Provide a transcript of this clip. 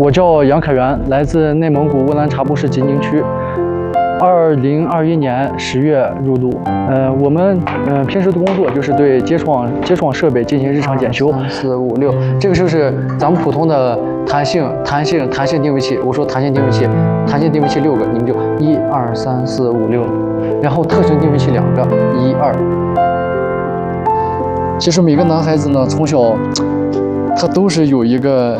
我叫杨凯元，来自内蒙古乌兰察布市金京区。2021年10月入鲁。我们平时的工作就是对接窗设备进行日常检修。3、4、5、6，这个就是咱们普通的弹性定位器。我说弹性定位器6个，你们就1、2、3、4、5、6。然后特性定位器2个，1、2。其实每个男孩子呢，从小他都是有一个